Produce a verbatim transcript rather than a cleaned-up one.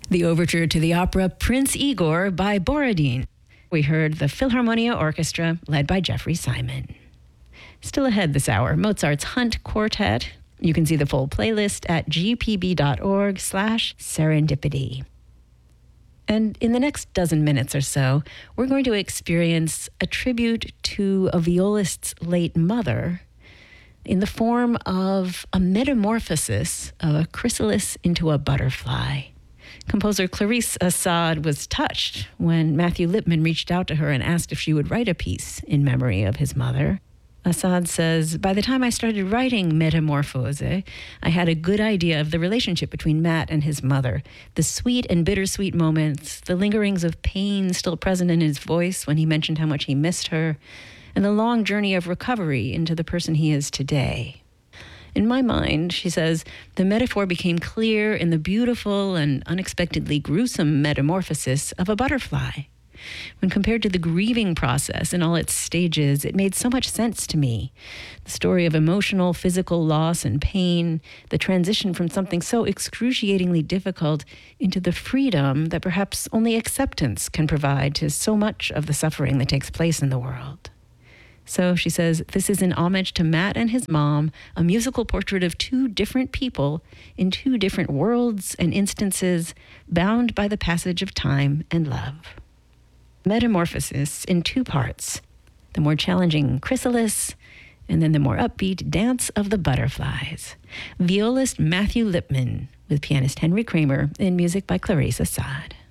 The overture to the opera Prince Igor by Borodin. We heard the Philharmonia Orchestra led by Jeffrey Simon. Still ahead this hour, Mozart's Hunt Quartet. You can see the full playlist at gpb.org slash serendipity. And in the next dozen minutes or so, we're going to experience a tribute to a violist's late mother in the form of a metamorphosis of a chrysalis into a butterfly. Composer Clarice Assad was touched when Matthew Lipman reached out to her and asked if she would write a piece in memory of his mother. Assad says, by the time I started writing Metamorphose, I had a good idea of the relationship between Matt and his mother, the sweet and bittersweet moments, the lingerings of pain still present in his voice when he mentioned how much he missed her, and the long journey of recovery into the person he is today. In my mind, she says, the metaphor became clear in the beautiful and unexpectedly gruesome metamorphosis of a butterfly. When compared to the grieving process in all its stages, it made so much sense to me. The story of emotional, physical loss and pain, the transition from something so excruciatingly difficult into the freedom that perhaps only acceptance can provide to so much of the suffering that takes place in the world. So she says, this is an homage to Matt and his mom, a musical portrait of two different people in two different worlds and instances, bound by the passage of time and love. Metamorphosis in two parts, the more challenging chrysalis, and then the more upbeat dance of the butterflies. Violist Matthew Lipman with pianist Henry Kramer and music by Clarice Assad.